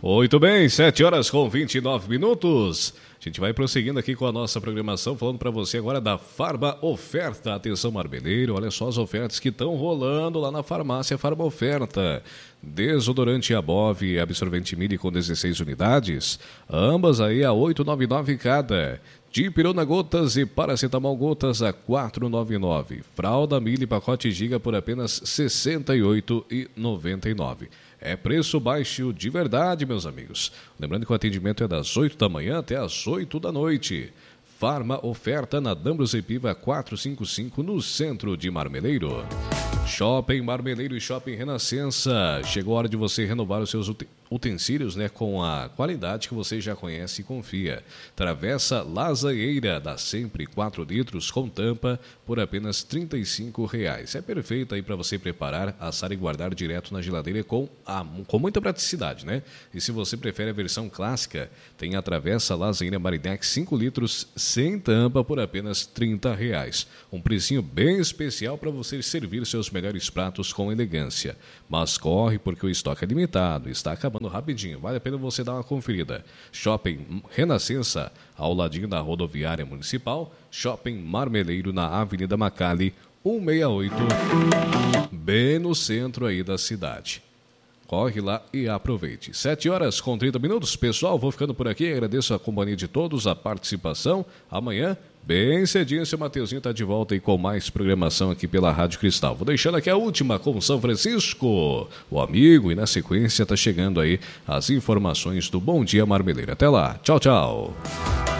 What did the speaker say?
Muito bem, 7 horas com 29 minutos. A gente vai prosseguindo aqui com a nossa programação, falando para você agora da Farma Oferta. Atenção, marmeleiro, olha só as ofertas que estão rolando lá na farmácia Farma Oferta. Desodorante Above, absorvente Mili com 16 unidades, ambas aí a R$ 8,99 cada. Dipirona gotas e paracetamol gotas a R$ 4,99. Fralda Mili pacote Giga por apenas R$ 68,99. É preço baixo de verdade, meus amigos. Lembrando que o atendimento é das 8 da manhã até as 8 da noite. Farma Oferta na D'Ambrosio Piva 455 no centro de Marmeleiro. Shopping Marmeleiro e Shopping Renascença. Chegou a hora de você renovar os seus utensílios, né, com a qualidade que você já conhece e confia. Travessa Lasanheira, dá sempre 4 litros com tampa por apenas R$ 35,00. É perfeita aí para você preparar, assar e guardar direto na geladeira com muita praticidade, né? E se você prefere a versão clássica, tem a Travessa Lasanheira Marinex 5 litros sem tampa por apenas R$ 30,00. Um precinho bem especial para você servir seus melhores pratos com elegância. Mas corre porque o estoque é limitado, está acabando rapidinho, vale a pena você dar uma conferida. Shopping Renascença, ao ladinho da rodoviária municipal. Shopping Marmeleiro na Avenida Macali 168, bem no centro aí da cidade. Corre lá e aproveite. 7 horas com 30 minutos. Pessoal, vou ficando por aqui. Agradeço a companhia de todos, a participação. Amanhã, bem cedinho, seu Mateuzinho está de volta e com mais programação aqui pela Rádio Cristal. Vou deixando aqui a última com São Francisco, o amigo, e na sequência está chegando aí as informações do Bom Dia Marmeleiro. Até lá. Tchau, tchau.